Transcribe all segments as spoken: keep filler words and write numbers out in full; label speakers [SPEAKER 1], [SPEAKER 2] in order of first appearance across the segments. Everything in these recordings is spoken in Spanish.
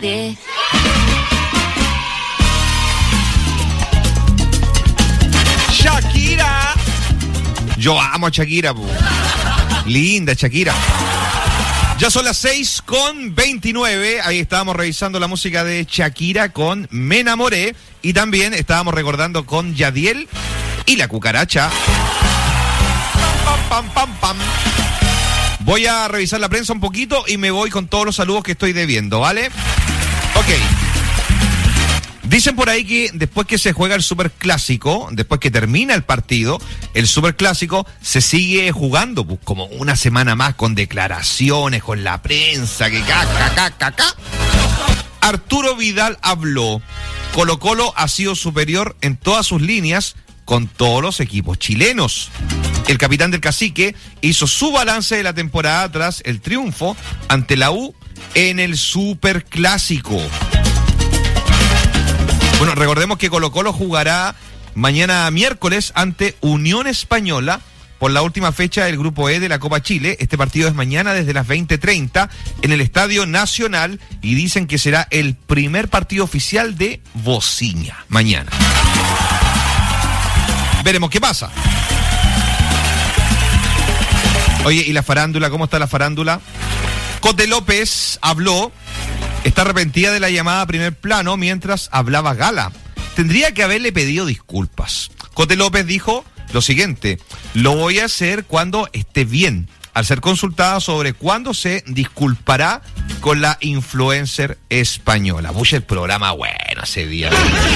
[SPEAKER 1] nadie.
[SPEAKER 2] Shakira. Yo amo a Shakira, po. Linda Shakira. Ya son las seis con veintinueve. Ahí estábamos revisando la música de Shakira con Me Enamoré. Y también estábamos recordando con Yadiel y la cucaracha. Pam, pam, pam, pam, pam. Voy a revisar la prensa un poquito y me voy con todos los saludos que estoy debiendo, ¿vale? Ok. Dicen por ahí que después que se juega el Superclásico, después que termina el partido, el Superclásico se sigue jugando, pues, como una semana más con declaraciones, con la prensa, que ca, ca, ca, ca, ca. Arturo Vidal habló. Colo-Colo ha sido superior en todas sus líneas con todos los equipos chilenos. El capitán del Cacique hizo su balance de la temporada tras el triunfo ante la U en el Superclásico. Bueno, recordemos que Colo-Colo jugará mañana miércoles ante Unión Española por la última fecha del Grupo E de la Copa Chile. Este partido es mañana desde las veinte treinta en el Estadio Nacional y dicen que será el primer partido oficial de Bociña mañana. Veremos qué pasa. Oye, ¿y la farándula? ¿Cómo está la farándula? Cote López habló. Está arrepentida de la llamada a primer plano mientras hablaba Gala. Tendría que haberle pedido disculpas. Cote López dijo lo siguiente: lo voy a hacer cuando esté bien. Al ser consultada sobre cuándo se disculpará con la influencer española. Mucho el programa bueno ese día.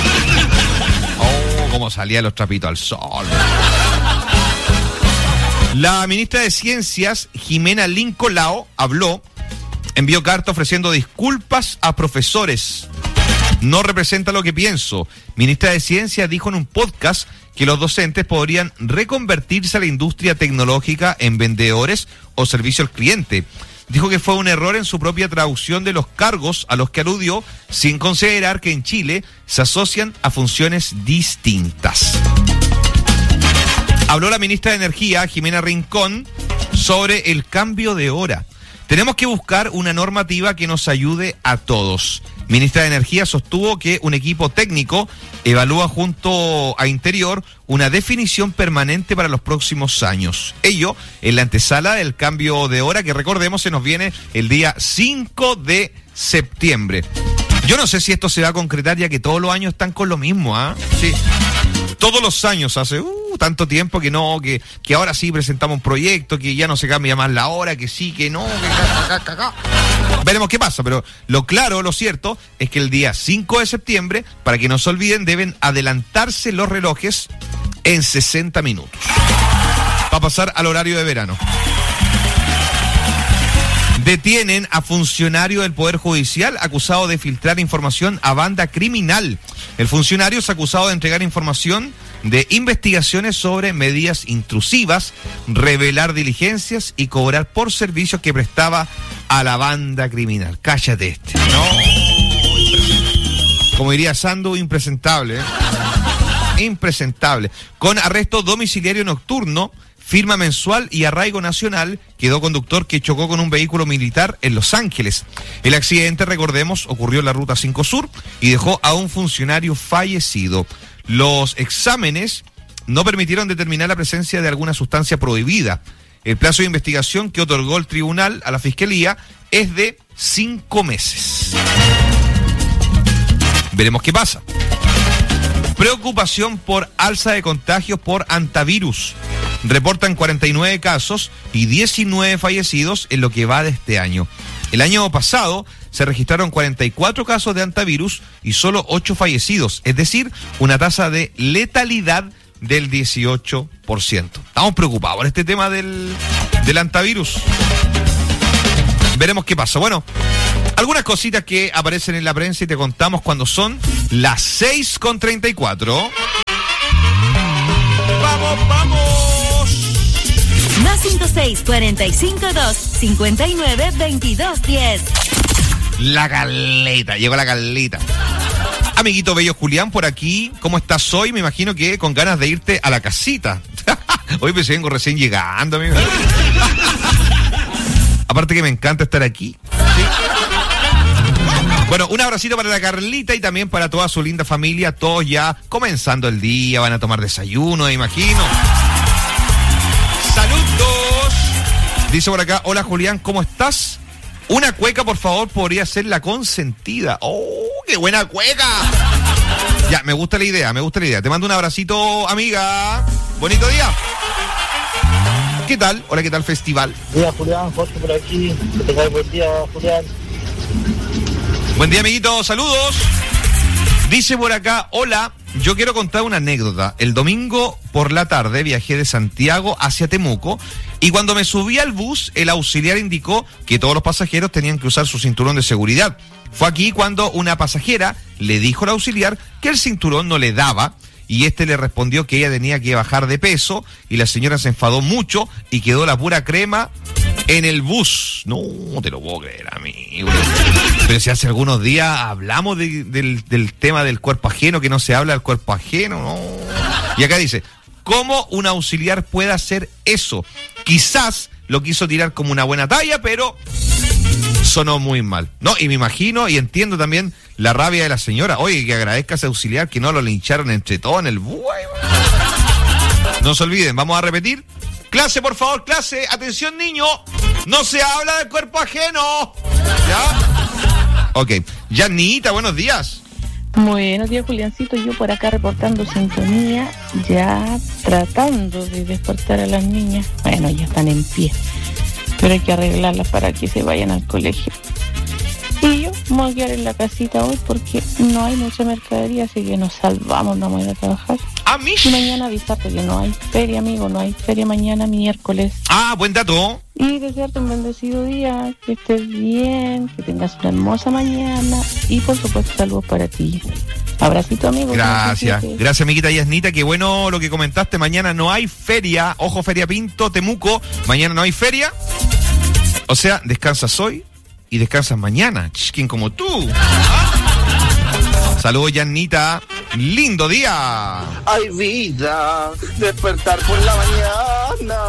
[SPEAKER 2] Oh, cómo salían los trapitos al sol. La ministra de Ciencias, Jimena Lincolao, habló. Envió carta ofreciendo disculpas a profesores. No representa lo que pienso. Ministra de Ciencia dijo en un podcast que los docentes podrían reconvertirse a la industria tecnológica en vendedores o servicio al cliente. Dijo que fue un error en su propia traducción de los cargos a los que aludió, sin considerar que en Chile se asocian a funciones distintas. Habló la ministra de Energía, Jimena Rincón, sobre el cambio de hora. Tenemos que buscar una normativa que nos ayude a todos. Ministra de Energía sostuvo que un equipo técnico evalúa junto a Interior una definición permanente para los próximos años. Ello en la antesala del cambio de hora que, recordemos, se nos viene el día cinco de septiembre. Yo no sé si esto se va a concretar, ya que todos los años están con lo mismo, ¿ah? ¿eh? Sí. Todos los años hace uh, tanto tiempo que no, que, que ahora sí presentamos un proyecto, que ya no se cambia más la hora, que sí, que no, que ca, ca, ca, ca. Veremos qué pasa, pero lo claro, lo cierto, es que el día cinco de septiembre, para que no se olviden, deben adelantarse los relojes en sesenta minutos. Va a pasar al horario de verano. Detienen a funcionario del Poder Judicial acusado de filtrar información a banda criminal. El funcionario es acusado de entregar información de investigaciones sobre medidas intrusivas, revelar diligencias y cobrar por servicios que prestaba a la banda criminal. Cállate este, ¿no? Como diría Sandu, impresentable, ¿eh? Impresentable. Con arresto domiciliario nocturno, firma mensual y arraigo nacional, quedó conductor que chocó con un vehículo militar en Los Ángeles. El accidente, recordemos, ocurrió en la Ruta cinco Sur y dejó a un funcionario fallecido. Los exámenes no permitieron determinar la presencia de alguna sustancia prohibida. El plazo de investigación que otorgó el tribunal a la Fiscalía es de cinco meses. Veremos qué pasa. Preocupación por alza de contagios por hantavirus. Reportan cuarenta y nueve casos y diecinueve fallecidos en lo que va de este año. El año pasado se registraron cuarenta y cuatro casos de hantavirus y solo ocho fallecidos, es decir, una tasa de letalidad del dieciocho por ciento. Estamos preocupados por este tema del, del hantavirus. Veremos qué pasa. Bueno, algunas cositas que aparecen en la prensa y te contamos cuando son las seis con treinta y cuatro. ¡Vamos, vamos!
[SPEAKER 1] Más cinco seis, cuarenta y cinco dos, cincuenta y nueve, veintidós diez.
[SPEAKER 2] La Caleta, llegó la Caleta. Amiguito bello Julián, por aquí, ¿cómo estás hoy? Me imagino que con ganas de irte a la casita. Hoy me vengo recién llegando, amigo. Aparte que me encanta estar aquí. ¿Sí? Bueno, un abracito para la Carlita y también para toda su linda familia. Todos ya comenzando el día, van a tomar desayuno, me imagino. ¡Saludos! Dice por acá, hola Julián, ¿cómo estás? Una cueca, por favor, podría ser la consentida. ¡Oh, qué buena cueca! Ya, me gusta la idea, me gusta la idea. Te mando un abracito, amiga. Bonito día. ¿Qué tal? Hola, ¿qué tal, festival?
[SPEAKER 3] Hola, Julián, Jorge por aquí. Que tengáis buen día, Julián.
[SPEAKER 2] Buen día, amiguito. Saludos. Dice por acá, hola, yo quiero contar una anécdota. El domingo por la tarde viajé de Santiago hacia Temuco y cuando me subí al bus, el auxiliar indicó que todos los pasajeros tenían que usar su cinturón de seguridad. Fue aquí cuando una pasajera le dijo al auxiliar que el cinturón no le daba y este le respondió que ella tenía que bajar de peso y la señora se enfadó mucho y quedó la pura crema en el bus. No te lo puedo creer, amigo. Pero si hace algunos días hablamos de, del, del tema del cuerpo ajeno, que no se habla del cuerpo ajeno, no. Y acá dice, ¿cómo un auxiliar puede hacer eso? Quizás lo quiso tirar como una buena talla, pero sonó muy mal. No, y me imagino y entiendo también la rabia de la señora. Oye, que agradezca a ese auxiliar que no lo lincharon entre todos en el bus. No se olviden, vamos a repetir. Clase, por favor, clase. Atención, niño. No se habla del cuerpo ajeno. ¿Ya? Ok. Janita, buenos días.
[SPEAKER 4] Buenos días, Juliancito. Yo por acá reportando sintonía, ya tratando de despertar a las niñas. Bueno, ya están en pie, pero hay que arreglarlas para que se vayan al colegio. Y yo me voy a quedar en la casita hoy porque no hay mucha mercadería, así que nos salvamos, no vamos a ir a trabajar.
[SPEAKER 2] ¿A mí?
[SPEAKER 4] Y mañana avisarte que no hay feria, amigo, no hay feria mañana miércoles.
[SPEAKER 2] Ah, buen dato.
[SPEAKER 4] Y desearte un bendecido día, que estés bien, que tengas una hermosa mañana y por supuesto saludos para ti. Abracito, amigo.
[SPEAKER 2] Gracias, gracias, amiguita Yasnita, qué bueno lo que comentaste. Mañana no hay feria, ojo, Feria Pinto, Temuco, mañana no hay feria. O sea, descansas hoy y descansas mañana. ¿Quién como tú? Saludos, Yasnita. Lindo día.
[SPEAKER 3] Ay, vida, despertar por la mañana.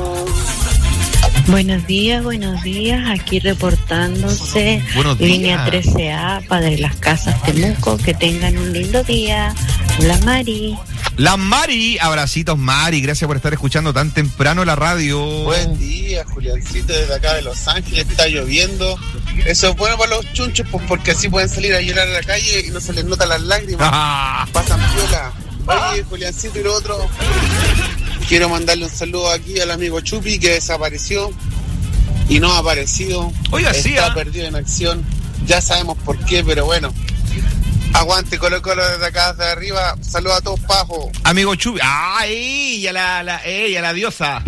[SPEAKER 5] Buenos días, buenos días, aquí reportándose
[SPEAKER 2] buenos
[SPEAKER 5] línea
[SPEAKER 2] días.
[SPEAKER 5] trece A para las casas Temuco, que tengan un lindo día. Hola, Mari.
[SPEAKER 2] La Mari, abracitos Mari, gracias por estar escuchando tan temprano la radio.
[SPEAKER 3] Buen día, Juliancito, desde acá de Los Ángeles, está lloviendo. Eso es bueno para los chunchos, pues porque así pueden salir a llorar a la calle y no se les notan las lágrimas. Pasan piola. Oye, Juliancito, y lo otro, quiero mandarle un saludo aquí al amigo Chupi, que desapareció y no ha aparecido.
[SPEAKER 2] Oiga, sí,
[SPEAKER 3] está
[SPEAKER 2] ¿eh?
[SPEAKER 3] perdido en acción. Ya sabemos por qué, pero bueno. Aguante, Colo Colo desde acá, desde arriba. Saludos a todos, Pajo.
[SPEAKER 2] Amigo Chupi. ¡Ah, ella, la, la, ella, la diosa!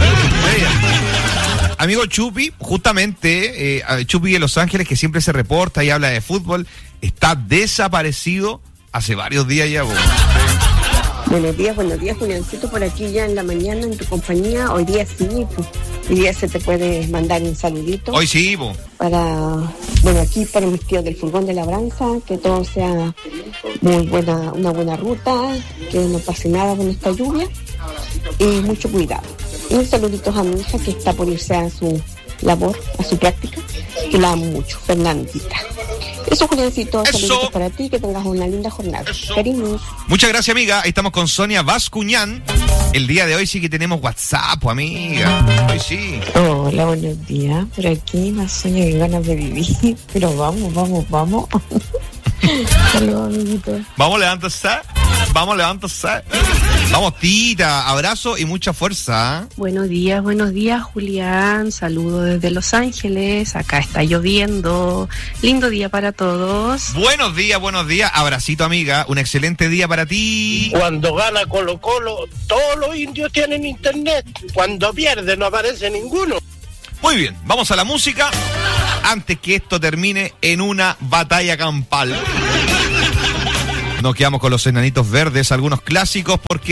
[SPEAKER 2] Ella. Amigo Chupi, justamente, eh, Chupi de Los Ángeles, que siempre se reporta y habla de fútbol, está desaparecido hace varios días ya. Bo.
[SPEAKER 6] Buenos días, buenos días, Juliancito, por aquí ya en la mañana en tu compañía. Hoy día sí, pues, hoy día se te puede mandar un saludito.
[SPEAKER 2] Hoy sí, bo.
[SPEAKER 6] Para, bueno, aquí para mis tíos del Furgón de Labranza, que todo sea muy buena, una buena ruta, que no pase nada con esta lluvia y mucho cuidado. Y un saludito a mi hija que está por irse a su labor, a su práctica, que la amo mucho, Fernandita. Eso, Juliancito, saluditos para ti, que tengas una linda jornada. Cariños.
[SPEAKER 2] Muchas gracias, amiga. Estamos con Sonia Bascuñán. El día de hoy sí que tenemos WhatsApp, amiga. Hoy sí.
[SPEAKER 7] Hola, buenos días. Por aquí más sueño que ganas de vivir. Pero vamos, vamos, vamos. Saludos, amiguitos.
[SPEAKER 2] Vamos, levántase. Vamos, levántase. Vamos, Tita. Abrazo y mucha fuerza.
[SPEAKER 8] Buenos días, buenos días, Julián. Saludos desde Los Ángeles. Acá está lloviendo. Lindo día para todos.
[SPEAKER 2] Buenos días, buenos días. Abracito, amiga. Un excelente día para ti.
[SPEAKER 9] Cuando gana Colo Colo, todos los indios tienen internet. Cuando pierde, no aparece ninguno.
[SPEAKER 2] Muy bien, vamos a la música antes que esto termine en una batalla campal. Nos quedamos con los Enanitos Verdes, algunos clásicos, porque